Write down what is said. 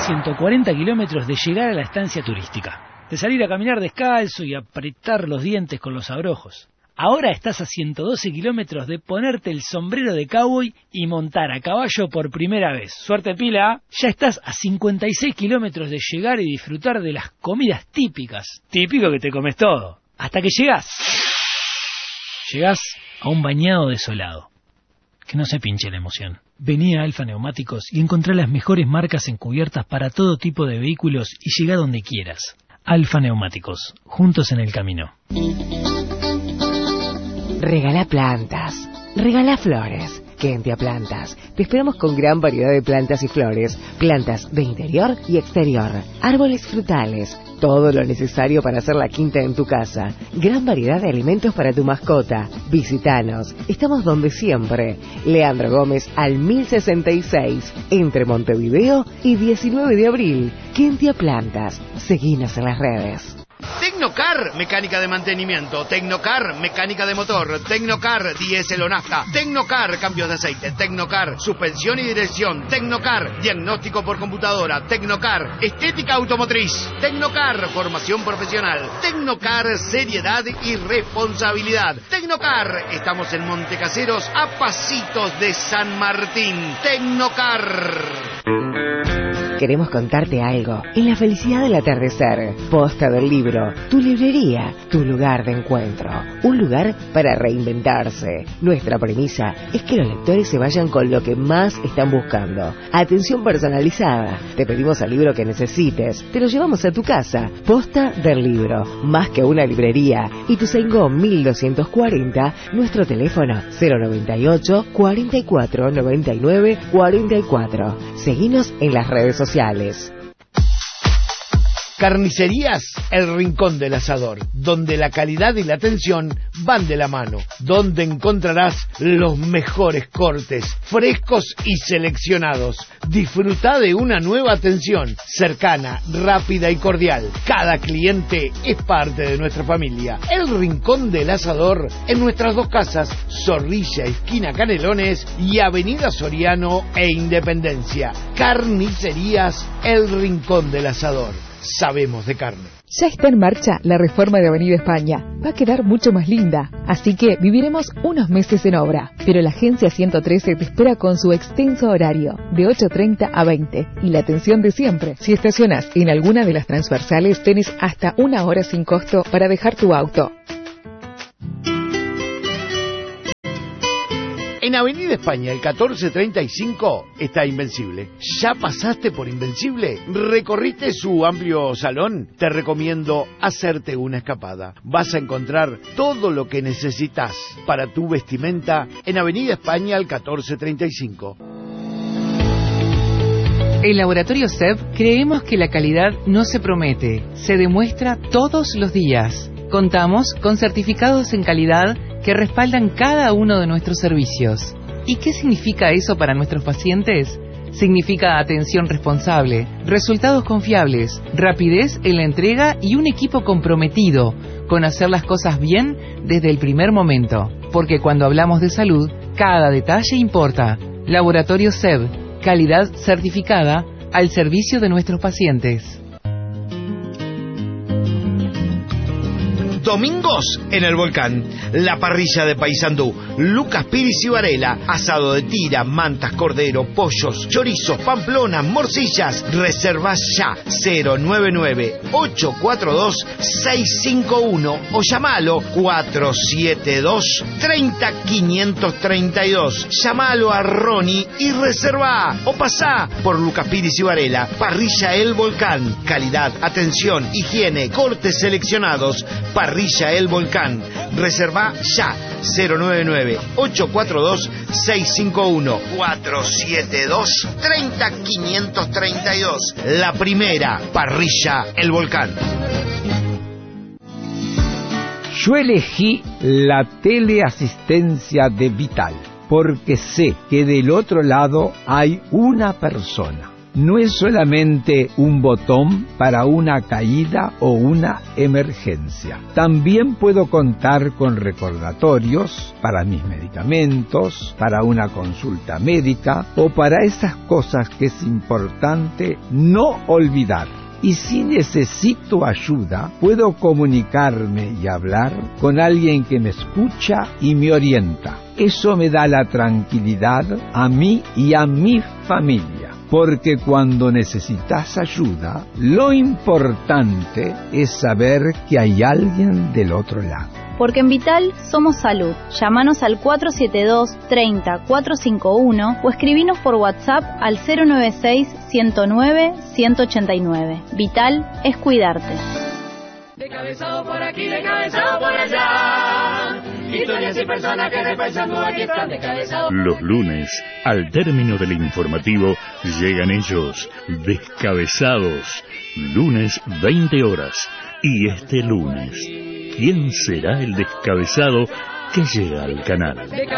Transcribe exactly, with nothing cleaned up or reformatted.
ciento cuarenta kilómetros de llegar a la estancia turística, de salir a caminar descalzo y apretar los dientes con los abrojos. Ahora estás a ciento doce kilómetros de ponerte el sombrero de cowboy y montar a caballo por primera vez. Suerte pila, ¿eh? Ya estás a cincuenta y seis kilómetros de llegar y disfrutar de las comidas típicas. Típico que te comes todo. Hasta que llegás. Llegás a un bañado desolado. Que no se pinche la emoción. Vení a Alfa Neumáticos y encontrá las mejores marcas encubiertas para todo tipo de vehículos y llegá donde quieras. Alfa Neumáticos, juntos en el camino. Regala plantas, regala flores. Kentia Plantas. Te esperamos con gran variedad de plantas y flores, plantas de interior y exterior, árboles frutales, todo lo necesario para hacer la quinta en tu casa, gran variedad de alimentos para tu mascota. Visítanos, estamos donde siempre. Leandro Gómez al mil sesenta y seis, entre Montevideo y diecinueve de abril. Kentia Plantas, seguinos en las redes. Tecnocar, mecánica de mantenimiento. Tecnocar, mecánica de motor. Tecnocar, diésel o nafta. Tecnocar, cambios de aceite. Tecnocar, suspensión y dirección. Tecnocar, diagnóstico por computadora. Tecnocar, estética automotriz. Tecnocar, formación profesional. Tecnocar, seriedad y responsabilidad. Tecnocar, estamos en Montecaseros, a pasitos de San Martín. Tecnocar. Queremos contarte algo. En la felicidad del atardecer, Posta del Libro, tu librería, tu lugar de encuentro, un lugar para reinventarse. Nuestra premisa es que los lectores se vayan con lo que más están buscando. Atención personalizada. Te pedimos el libro que necesites, te lo llevamos a tu casa. Posta del Libro, más que una librería. Ituzaingó mil doscientos cuarenta, nuestro teléfono cero noventa y ocho, cuarenta y cuatro, noventa y nueve, cuarenta y cuatro. Seguinos en las redes sociales. Sociales. Carnicerías El Rincón del Asador, donde la calidad y la atención van de la mano, donde encontrarás los mejores cortes, frescos y seleccionados. Disfruta de una nueva atención, cercana, rápida y cordial. Cada cliente es parte de nuestra familia. El Rincón del Asador, en nuestras dos casas, Zorrilla, esquina Canelones, y Avenida Soriano e Independencia. Carnicerías El Rincón del Asador. Sabemos de carne. Ya está en marcha la reforma de Avenida España. Va a quedar mucho más linda, así que viviremos unos meses en obra. Pero la Agencia ciento trece te espera con su extenso horario, de ocho treinta a veinte, y la atención de siempre. Si estacionas en alguna de las transversales, tenés hasta una hora sin costo para dejar tu auto. En Avenida España, el catorce treinta y cinco, está Invencible. ¿Ya pasaste por Invencible? ¿Recorriste su amplio salón? Te recomiendo hacerte una escapada. Vas a encontrar todo lo que necesitas para tu vestimenta en Avenida España, el catorce treinta y cinco. En Laboratorio S E B creemos que la calidad no se promete, se demuestra todos los días. Contamos con certificados en calidad que respaldan cada uno de nuestros servicios. ¿Y qué significa eso para nuestros pacientes? Significa atención responsable, resultados confiables, rapidez en la entrega y un equipo comprometido con hacer las cosas bien desde el primer momento. Porque cuando hablamos de salud, cada detalle importa. Laboratorio S E B, calidad certificada al servicio de nuestros pacientes. Domingos en el Volcán, la parrilla de Paysandú, Lucas Piris y Varela, asado de tira, mantas, cordero, pollos, chorizos, pamplonas, morcillas. Reserva ya cero nueve nueve, ocho cuatro dos, seis cinco uno o llamalo cuatro siete dos, tres cero, cinco tres dos. Llamalo a Ronnie y reserva o pasá por Lucas Piris y Varela. Parrilla El Volcán, calidad, atención, higiene, cortes seleccionados. Parrilla El Volcán. Reserva ya cero nueve nueve, ocho cuatro dos, seis cinco uno, cuatro siete dos, tres cero, cinco tres dos. La primera Parrilla El Volcán. Yo elegí la teleasistencia de Vital porque sé que del otro lado hay una persona, no es solamente un botón para una caída o una emergencia. También puedo contar con recordatorios para mis medicamentos, para una consulta médica o para esas cosas que es importante no olvidar. Y si necesito ayuda, puedo comunicarme y hablar con alguien que me escucha y me orienta. Eso me da la tranquilidad a mí y a mi familia, porque cuando necesitas ayuda, lo importante es saber que hay alguien del otro lado. Porque en Vital somos salud. Llámanos al cuatro siete dos, treinta, cuatrocientos cincuenta y uno o escribinos por WhatsApp al cero noventa y seis, ciento nueve, ciento ochenta y nueve. Vital es cuidarte. Descabezado por aquí, descabezado por allá. Historias y personas que repasando aquí están descabezados. Los lunes, al término del informativo, llegan ellos, descabezados. Lunes, veinte horas. Y este lunes, ¿quién será el descabezado que llega al canal?